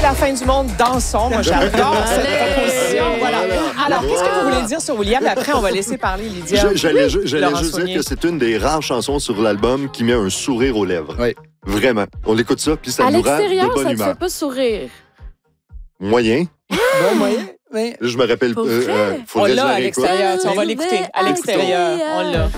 la fin du monde, dansons. Moi, j'adore cette proposition. Voilà. Alors, qu'est-ce que vous voulez dire sur William? Après, on va laisser parler Lydia. J'allais juste Saunier. dire que c'est une des rares chansons sur l'album qui met un sourire aux lèvres. Oui. Vraiment. On écoute ça, puis ça À nous rend l'extérieur, de bonne ça te humeur. fait pas sourire. Moyen. Bon moyen, mais... Je me rappelle. Pour vrai? On Faudrait que je l'a la à réécoute. l'extérieur. On va l'écouter. À l'extérieur, on l'a.